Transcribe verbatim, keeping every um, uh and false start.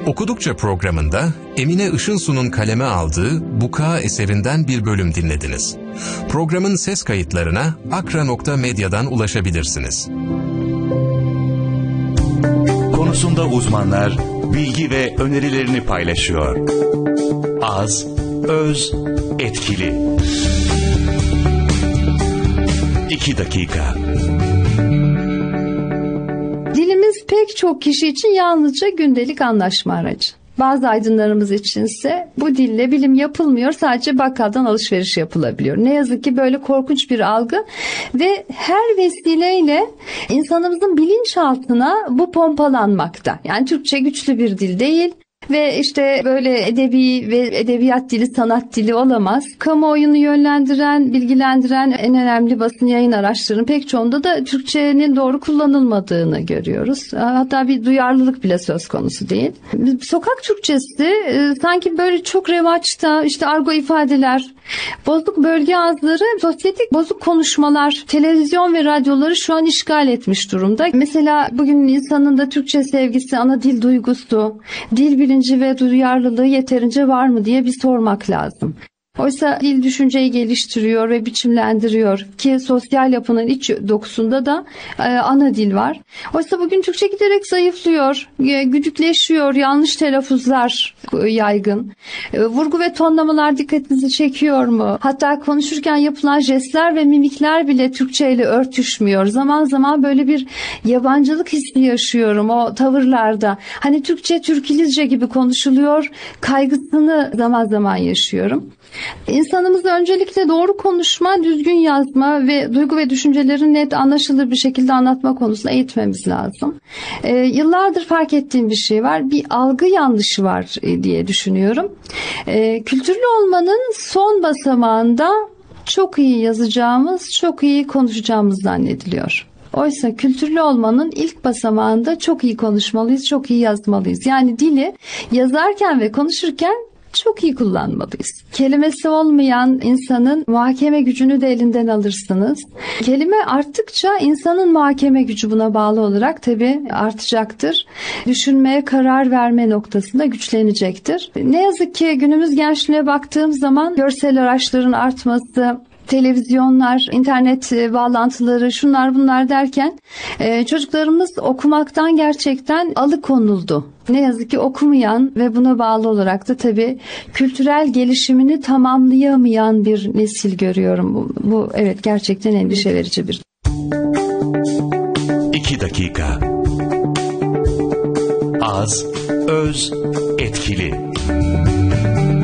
Okudukça programında Emine Işınsu'nun kaleme aldığı Buka eserinden bir bölüm dinlediniz. Programın ses kayıtlarına akra nokta medya'dan ulaşabilirsiniz. Konusunda uzmanlar bilgi ve önerilerini paylaşıyor. Az, öz, etkili. İki dakika. Dilimiz pek çok kişi için yalnızca gündelik anlaşma aracı. Bazı aydınlarımız içinse bu dille bilim yapılmıyor, sadece bakkaldan alışveriş yapılabiliyor. Ne yazık ki böyle korkunç bir algı ve her vesileyle insanımızın bilinçaltına bu pompalanmakta. Yani Türkçe güçlü bir dil değil. Ve işte böyle edebi ve edebiyat dili, sanat dili olamaz. Kamuoyunu yönlendiren, bilgilendiren en önemli basın yayın araçlarının pek çoğunda da Türkçenin doğru kullanılmadığını görüyoruz. Hatta bir duyarlılık bile söz konusu değil. Sokak Türkçesi sanki böyle çok revaçta, işte argo ifadeler, bozuk bölge ağızları, sosyetik bozuk konuşmalar, televizyon ve radyoları şu an işgal etmiş durumda. Mesela bugün insanın da Türkçe sevgisi, ana dil duygusu, dil bilinci ve duyarlılığı yeterince var mı diye bir sormak lazım. Oysa dil düşünceyi geliştiriyor ve biçimlendiriyor ki sosyal yapının iç dokusunda da e, ana dil var. Oysa bugün Türkçe giderek zayıflıyor, e, güdükleşiyor, yanlış telaffuzlar e, yaygın. E, vurgu ve tonlamalar dikkatinizi çekiyor mu? Hatta konuşurken yapılan jestler ve mimikler bile Türkçe ile örtüşmüyor. Zaman zaman böyle bir yabancılık hissi yaşıyorum o tavırlarda. Hani Türkçe Türkilizce gibi konuşuluyor, kaygısını zaman zaman yaşıyorum. İnsanımız öncelikle doğru konuşma, düzgün yazma ve duygu ve düşünceleri net, anlaşılır bir şekilde anlatma konusunda eğitmemiz lazım. Ee, yıllardır fark ettiğim bir şey var. Bir algı yanlışı var e, diye düşünüyorum. Ee, kültürlü olmanın son basamağında çok iyi yazacağımız, çok iyi konuşacağımız zannediliyor. Oysa kültürlü olmanın ilk basamağında çok iyi konuşmalıyız, çok iyi yazmalıyız. Yani dili yazarken ve konuşurken çok iyi kullanmalıyız. Kelimesi olmayan insanın muhakeme gücünü de elinden alırsınız. Kelime arttıkça insanın muhakeme gücü buna bağlı olarak tabii artacaktır. Düşünmeye, karar verme noktasında güçlenecektir. Ne yazık ki günümüz gençliğine baktığım zaman görsel araçların artması, televizyonlar, internet bağlantıları, şunlar bunlar derken e, çocuklarımız okumaktan gerçekten alıkonuldu. Ne yazık ki okumayan ve buna bağlı olarak da tabii kültürel gelişimini tamamlayamayan bir nesil görüyorum. Bu, bu evet gerçekten endişe verici bir. İki dakika. Az, öz, etkili.